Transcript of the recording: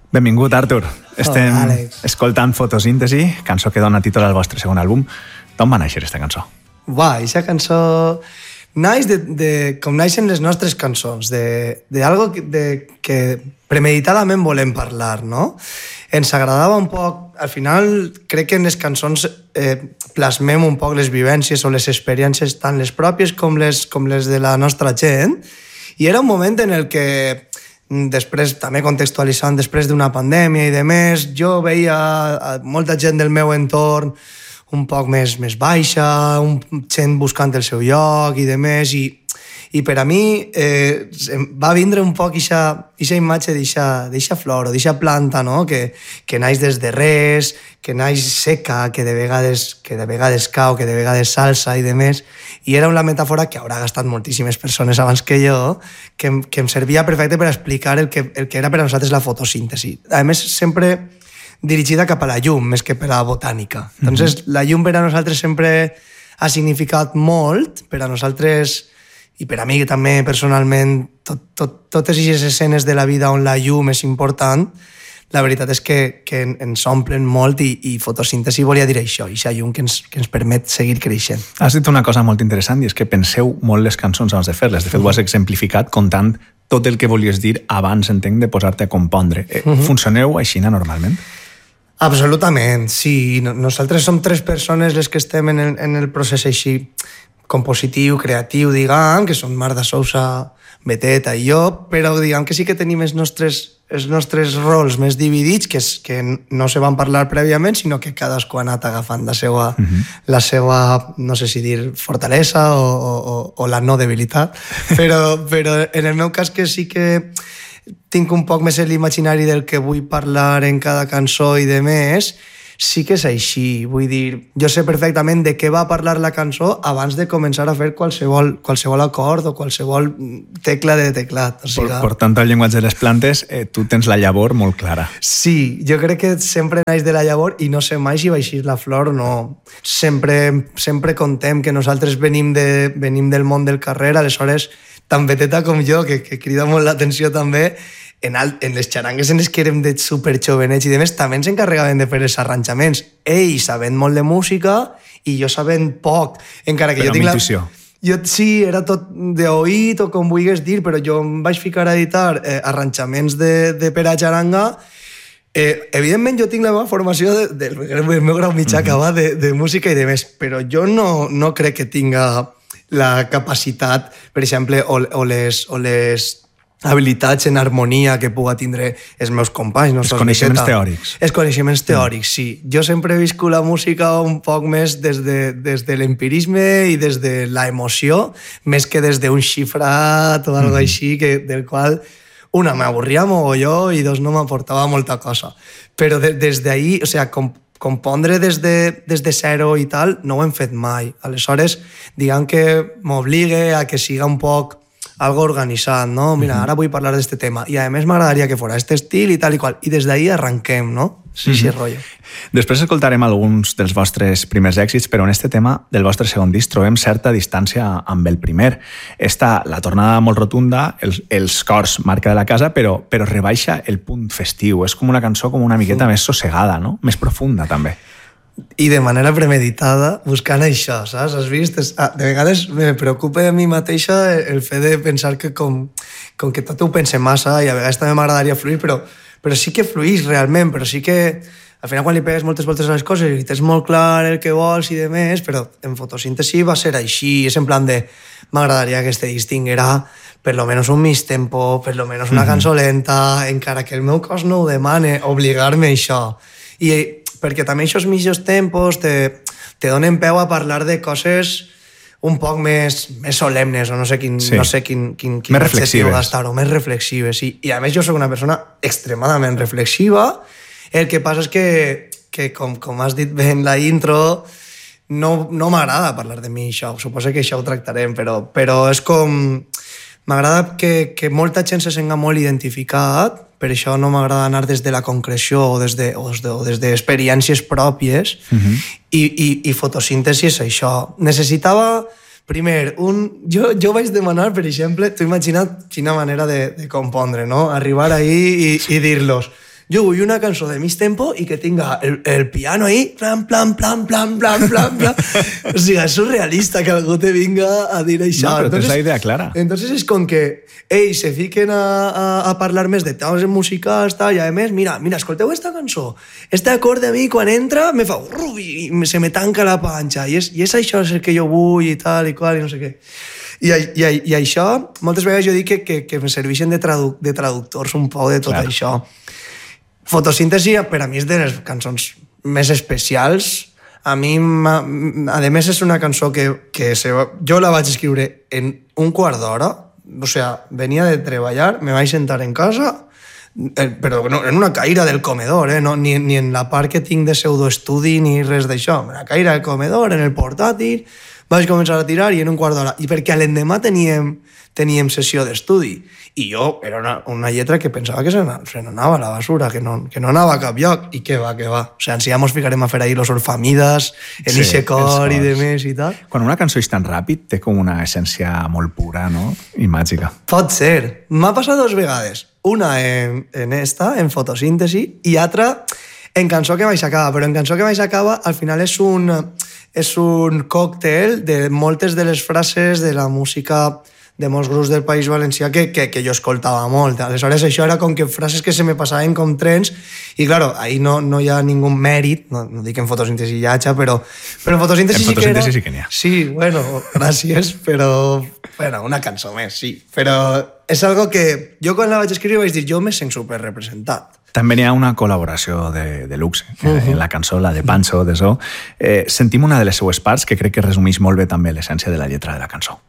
Benvingut, Artur. Estem escoltant Fotosíntesi, cançó que dona títol al vostre segon àlbum. D'on va néixer aquesta cançó? Aquesta cançó naix com naixen les nostres cançons, d'algo que premeditadament volem parlar, no? Ens agradava un poc, al final crec que en les cançons plasmem un poc les vivències o les experiències tant les pròpies com les de la nostra gent, i era un moment en el que després, també contextualitzant, després d'una pandèmia i de més, jo veia molta gent del meu entorn un poc més baixa, gent buscant el seu lloc i de més, i per a mi va vindre un poc aquesta imatge d'eixa flor o d'eixa planta, no? que naix des de res, que naix seca, que de vegades cau, que de vegades salsa i de més, i era una metàfora que haurà gastat moltíssimes persones abans que jo, que em servia perfecte per explicar el que era per a nosaltres la fotosíntesi. A més, sempre dirigida cap a la llum, més que per a la botànica. Entonces, la llum per a nosaltres sempre ha significat molt, per a nosaltres, i per a mi també personalment, totes aquestes escenes de la vida on la llum és important, la veritat és que ens omplen molt, i fotosíntesi volia dir això, aquesta llum que ens permet seguir creixent. Has dit una cosa molt interessant, i és que penseu molt les cançons abans de fer-les. De fet, ho has exemplificat contant tot el que volies dir abans, entenc, de posar-te a compondre. Funcioneu així normalment? Absolutament, sí. Nosaltres som 3 persones les que estem en el procés així compositiu, creatiu, diguem, que són Marta Sousa, Beteta i jo, però diguem que sí que tenim els nostres rols més dividits, que no se van parlar prèviament, sinó que cadascú ha anat agafant la seva, no sé si dir, fortalesa o la no debilitat, però en el meu cas que sí que tinc un poc més l'imaginari del que vull parlar en cada cançó i de més, sí que és així. Vull dir, jo sé perfectament de què va parlar la cançó abans de començar a fer qualsevol acord o qualsevol tecla de teclat. Per tant, el llenguatge de les plantes, tu tens la llavor molt clara. Sí, jo crec que sempre naix de la llavor i no sé mai si va eixir la flor o no. Sempre contem que nosaltres venim del món del carrer, aleshores, tant Beteta com jo, que crida molt l'atenció també, en les xarangues en les que érem de superjovenets i demés, també ens encarregaven de fer els arranjaments. Ells sabent molt de música i jo sabent poc, encara que però jo tinc intuïció. Sí, era tot d'oït o com vulguis dir, però jo em vaig ficar a editar arranjaments de per a xaranga. Evidentment jo tinc la meva formació del meu grau mitjà acabat de música i de més, però jo no crec que tinga la capacitat, per exemple, o les habilitats en harmonia que puga tindre els meus companys. Els coneixements teòrics. Els coneixements teòrics, sí. Jo sempre he viscut la música un poc més des de l'empirisme i des de l'emoció, més que des d'un xifrat o algo així, del qual una m'avorria mogolló i dos no m'aportava molta cosa. Però des d'ahí, o sigui, compondre des de zero i tal, no ho hem fet mai. Aleshores, diguem que m'obligue a que siga un poc algo organitzat, no? Mira, ara vull parlar d'este tema i a més m'agradaria que fora este estil i tal i qual. I des d'ahí arranquem, no? Sí, rotllo. Després escoltarem alguns dels vostres primers èxits, però en este tema del vostre segon disc trobem certa distància amb el primer. La tornada molt rotunda, els cors marca de la casa, però rebaixa el punt festiu. És com una cançó com una miqueta més sossegada, no? Més profunda, també. I de manera premeditada, buscant això, saps? Has vist? De vegades me preocupa a mi mateixa el fet de pensar que com que tot ho pense massa i a vegades també m'agradaria fluir, però sí que fluís realment, però sí que al final quan li pegues moltes voltes a les coses i tens molt clar el que vols i de més, però en fotosíntesi va ser així, és en plan de m'agradaria que este disc tinguera per lo menos un mig tempo, per lo menos una cançó lenta, encara que el meu cos no ho demane, obligar-me a això. I perquè també aquests mitjos tempos te donen peu a parlar de coses un poc més solemnes, o no sé quin més reflexives. Gastar-ho, més reflexives. I a més jo soc una persona extremadament reflexiva. El que passa és que com has dit bé en la intro, no m'agrada parlar de mi, això. Suposo que això ho tractarem, però és com... M'agrada que molta gent se senga molt identificat, per això no m'agrada anar des de la concreció o des d'experiències pròpies, i fotosíntesi és això. Necessitava, primer, jo vaig demanar, per exemple, t'ho imagina't quina manera de compondre, no? Arribar ahí i dir-los jo vull una cançó de mig tempo i que tinga el piano ahí, plan, plan, plan, plan, plan, plan, plan. O sigui, és surrealista que algú te vinga a dir això. No, però tens la idea clara. Entonces és com que ells se fiquen a parlar més de temes musicals, tal, i a més, mira, escolteu esta cançó. Este acord de mi, quan entra, me fa i se me tanca la panxa. I és això el que jo vull i tal i qual, i no sé què. I això, moltes vegades jo dic que em serveixen de traductors un poc de tot això. Fotosíntesi, per a mi, és de les cançons més especials. A mi, a més, és una cançó que jo la vaig escriure en un quart d'hora. O sea, venia de treballar, me vaig sentar en casa, però no, en una caïra del comedor, no, ni en la part que tinc de pseudoestudi ni res d'això. En la caïra del comedor, en el portàtil, vaig començar a tirar i en un quart d'hora. I perquè a l'endemà teníem sessió d'estudi. I jo era una lletra que pensava que se n'anava a la basura, que no anava a cap lloc. I què va. O sigui, si ja mos ficarem a fer ahir los Orfamidas, en ixe cor i de més i tal. Quan una cançó és tan ràpid, té com una essència molt pura, no? I màgica. Pot ser. M'ha passat 2 vegades. Una en fotosíntesi, i altra en cançó que mai s'acaba. Però en cançó que mai s'acaba, al final és un còctel de moltes de les frases de la música de molts grups del País Valencià que jo escoltava molt. Aleshores, això era com que frases que se me passaven com trens, i, claro, ahí no hi ha ningú mèrit, no dic en fotosíntesi ja, però en fotosíntesi sí que era... En fotosíntesi sí que n'hi ha. Sí, bueno, gràcies, però... Bueno, una cançó més, sí. Però és algo que jo quan la vaig escriure vaig dir, jo me sent superrepresentat. També hi ha una col·laboració de luxe en la cançó, la de Pancho, de So. Sentim una de les seues parts que crec que resumeix molt bé també l'essència de la lletra de la cançó.